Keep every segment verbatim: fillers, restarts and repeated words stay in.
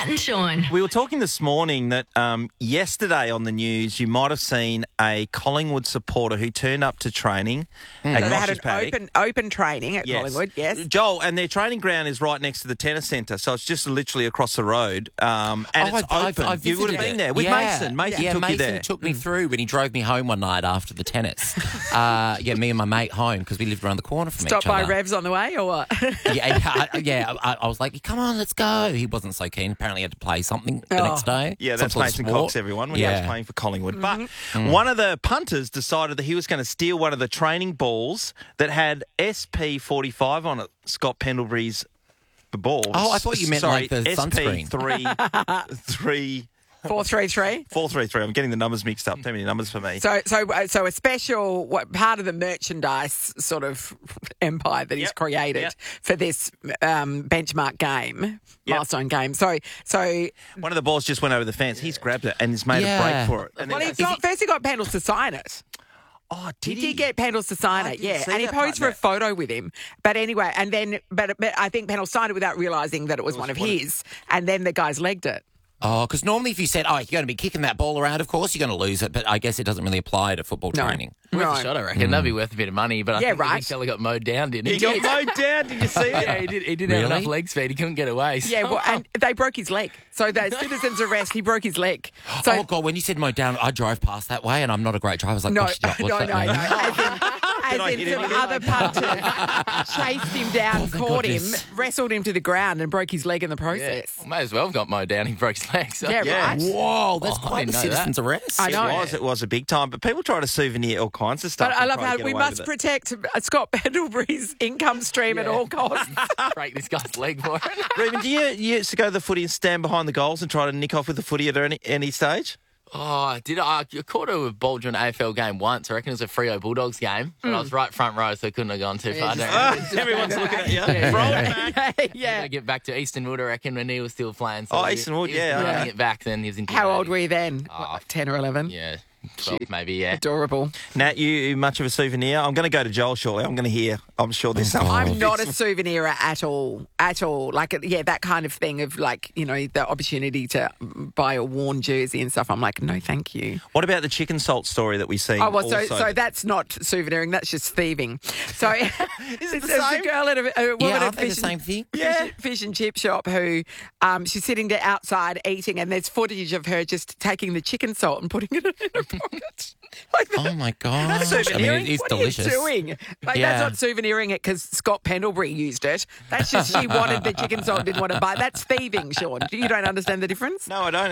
Matt and Sean. We were talking this morning that um, yesterday on the news, you might have seen a Collingwood supporter who turned up to training Mm. at So they had Gosh's an paddock. open open training at Yes. Collingwood, yes. Joel, and their training ground is right next to the tennis centre, so it's just literally across the road. Um, and Oh, it's I've- open. I've- I've you would have visited been it. there with Yeah. Mason. Mason yeah, took Mason you there. took me through when he drove me home one night after the tennis. uh, yeah, me and my mate home because we lived around the corner from Stop each by other. Revs on the way or what? yeah, I, yeah. I, I was like, "Come on, let's go." He wasn't so keen. Apparently, he had to play something the Oh. next day. Yeah, Some that's sort of Mason sport. Cox, everyone, when he yeah. was playing for Collingwood. But Mm-hmm. one of the punters decided that he was going to steal one of the training balls that had S P forty-five on it, Scott Pendlebury's ball. Oh, I thought you meant Sorry, like the S P sunscreen. three, three, four three three. four, three, three. I'm getting the numbers mixed up. Too many numbers for me. So, so, uh, so a special what, part of the merchandise sort of empire that he's Yep. created Yep. for this um, benchmark game, Yep. milestone game. So, so One of the balls just went over the fence. He's grabbed it and he's made Yeah. a break for it. And well, then- he got, first he got Pendles to sign it. oh, He did did he? get Pendles to sign I it, didn't yeah, see and he that part posed for a now. photo with him. But anyway, and then, but, but I think Pendles signed it without realising that it was, one of one of- his, and then the guys legged it. Oh, because normally if you said, "Oh, you're going to be kicking that ball around," of course you're going to lose it. But I guess it doesn't really apply to football No. training. Worth No. a shot, I reckon. That'd be worth a bit of money. But I Yeah, think right. the big fella got mowed down, didn't he? He got mowed down. Did you see it? Yeah, he did. He didn't have Really? enough leg speed. He couldn't get away. So. Yeah, well, and they broke his leg. So the citizens arrest, he broke his leg. So oh God, when you said mow down, I drove past that way, and I'm not a great driver. I was like, no, "Gosh, what's no, no, that no. mean?" As in, Did I as in hit some him? other punters chased him down, Oh, thank caught goodness. him, wrestled him to the ground, and broke his leg in the Yeah. process. Well, may as well have got mowed down. He broke his leg. So. Yeah, Yeah. right. Whoa, that's Oh, I quite the didn't know that. citizen's arrest. I know. It was. It was a big time. But people try to souvenir all kinds of stuff. But I and love try to how get we away must with it. protect uh, Scott Pendlebury's income stream at Yeah. all costs. Break this guy's leg for it. Reuben, do you, you used to go to the footy and stand behind the goals and try to nick off with the footy at any, any stage? Oh, did I? I caught a ball during an A F L game once. I reckon it was a Freo Bulldogs game. But I was right front row, so I couldn't have gone too far down. Ah, everyone's looking at you. Yeah. Throw it back. yeah. I get back to Easton Wood, I reckon, when he was still playing. So Oh, he- Easton Wood, he was yeah, running yeah. it back then. He was in How old were you then? Oh. What, ten or eleven? Yeah, twelve maybe, yeah. Adorable. Nat, you, you much of a souvenir? I'm going to go to Joel shortly. I'm going to hear. I'm sure there's something. I'm not a souvenirer at all, at all. Like, yeah, that kind of thing of like, you know, the opportunity to buy a worn jersey and stuff. I'm like, no, thank you. What about the chicken salt story that we see? Oh, well, so, also? so that's not souveniring, that's just thieving. So Is it the there's same? a girl at a, a woman Yeah, at aren't they the fish, same and, thing? fish, fish and chip shop who um, she's sitting there outside eating and there's footage of her just taking the chicken salt and putting it in her pocket. Like that. Oh my God! That's I mean, souveniring. it is What delicious. are you doing? Like, Yeah. that's not souveniring it because Scott Pendlebury used it. That's just she wanted the chicken salt, didn't want to buy. That's thieving, Sean. You don't understand the difference? No, I don't.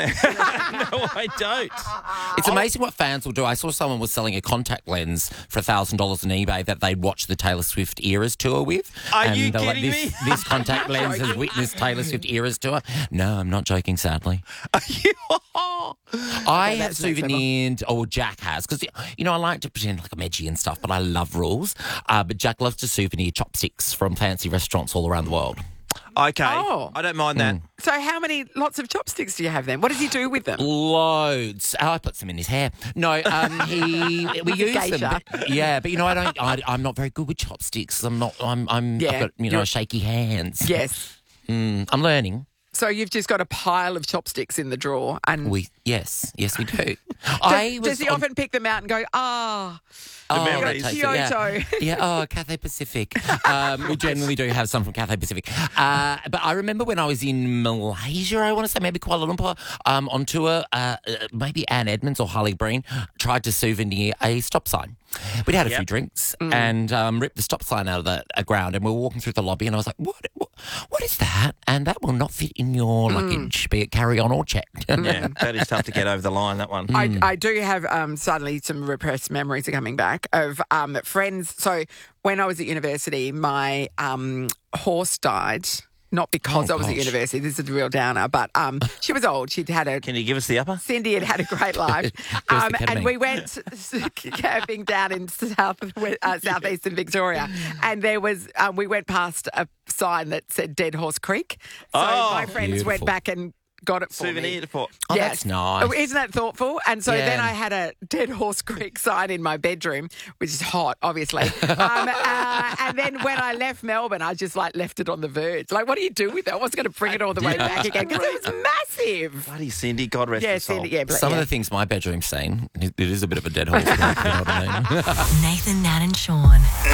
no, I don't. It's amazing what fans will do. I saw someone was selling a contact lens for one thousand dollars on eBay that they'd watched the Taylor Swift Eras tour with. Are and you they're like, kidding this, me? this contact lens has witnessed Taylor Swift Eras tour. No, I'm not joking, sadly. Are you? I have that's next level. souvenired, or Jack has, because, you know, I like to pretend like I'm edgy and stuff, but I love rules. Uh, but Jack loves to souvenir chopsticks from fancy restaurants all around the world. Okay. Oh. I don't mind that. So how many lots of chopsticks do you have then? What does he do with them? Loads. Oh, I put some in his hair. No, um, he we He's a use them. geisha. But, yeah, but you know, I don't. I, I'm not very good with chopsticks. I'm not. I'm. I'm. Yeah, I've got you know you're- shaky hands. Yes. Mm, I'm learning. So you've just got a pile of chopsticks in the drawer, and We yes, yes, we do. does, I was does he on- often pick them out and go, ah, Oh, memories. that takes it, yeah. Kyoto. Yeah, oh, Cathay Pacific. Um, we generally do have some from Cathay Pacific. Uh, but I remember when I was in Malaysia, I want to say, maybe Kuala Lumpur, um, on tour, uh, uh, maybe Anne Edmonds or Harley Breen tried to souvenir a stop sign. We'd had a Yep. few drinks Mm. and um, ripped the stop sign out of the uh, ground, and we were walking through the lobby, and I was like, what, what, what is that? And that will not fit in your Mm. luggage, be it carry-on or check. Yeah, that is tough to get over the line, that one. I, I do have um, suddenly some repressed memories are coming back of um, friends. So when I was at university, my um, horse died. Not because Oh, I was at gosh. university. This is a real downer. But um, she was old. She'd had a Can you give us the upper? Cindy had had a great life, us the um, ketamine. and we went camping down in south uh, southeastern Victoria, and there was um, we went past a sign that said Dead Horse Creek. So Oh, my friends went beautiful. back and got it for Souvenir me. for. Oh, Yes. that's nice. Oh, isn't that thoughtful? And so Yeah. then I had a Dead Horse Creek sign in my bedroom, which is hot, obviously. um, uh, and then when I left Melbourne, I just like left it on the verge. Like, what do you do with it? I wasn't going to bring it all the way back again because it was massive. Bloody Cindy, God rest Yeah, her soul. Cindy, yeah, but, Some yeah. of the things my bedroom's seen, it it is a bit of a dead horse. You know what I mean? Nathan, Nat, and Sean.